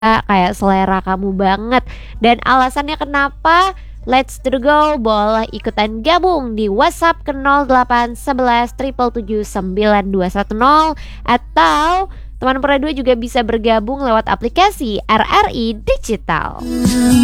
kayak selera kamu banget. Dan alasannya kenapa? Let's to the go, boleh ikutan gabung di WhatsApp ke 0811 777 9210 atau teman Pura 2 juga bisa bergabung lewat aplikasi RRI Digital.